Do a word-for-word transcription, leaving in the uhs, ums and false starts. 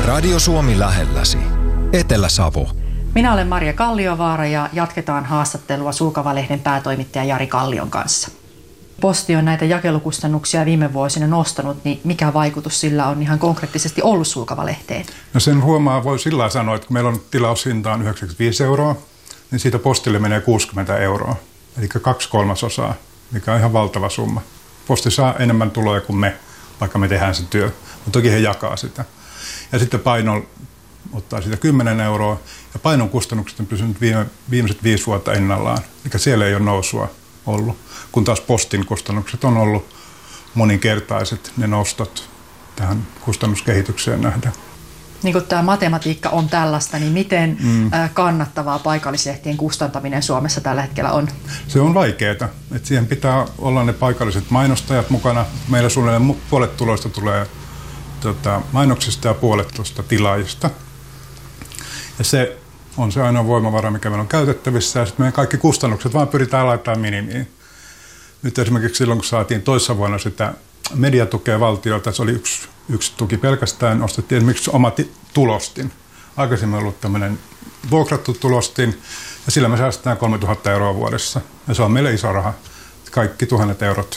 Radio Suomi lähelläsi. Etelä-Savo. Minä olen Maria Kalliovaara ja jatketaan haastattelua Sulkava-lehden päätoimittaja Jari Kallion kanssa. Posti on näitä jakelukustannuksia viime vuosina nostanut, niin mikä vaikutus sillä on ihan konkreettisesti ollut Sulkava-lehteen? No sen huomaa, voi sillä lailla sanoa, että kun meillä on tilaushinta on yhdeksänkymmentäviisi euroa, niin siitä postille menee kuusikymmentä euroa, eli kaksi kolmasosaa, mikä on ihan valtava summa. Posti saa enemmän tuloja kuin me, vaikka me tehdään se työ, mutta toki he jakaa sitä. Ja sitten paino ottaa siitä kymmenen euroa, ja painon kustannukset on pysynyt viime, viimeiset viisi vuotta ennallaan, eli siellä ei ole nousua ollut, kun taas postin kustannukset on ollut moninkertaiset, ne nostot tähän kustannuskehitykseen nähdään. Niin kuin tämä matematiikka on tällaista, niin miten mm. kannattavaa paikallislehtien kustantaminen Suomessa tällä hetkellä on? Se on vaikeaa, että siihen pitää olla ne paikalliset mainostajat mukana. Meillä suunnilleen puolet tuloista tulee tota, mainoksista ja puolet tuosta tilaajista. Ja se on se ainoa voimavara, mikä meillä on käytettävissä, ja sitten meidän kaikki kustannukset vaan pyritään laittamaan minimiin. Nyt esimerkiksi silloin, kun saatiin toissa vuonna sitä mediatukea valtiolta, se oli yksi, yksi tuki pelkästään, ostettiin esimerkiksi oma t- tulostin. Aikaisemmin on ollut tämmöinen vuokrattu tulostin, ja sillä me säästetään kolmetuhatta euroa vuodessa, ja se on meille iso raha. Kaikki tuhannet eurot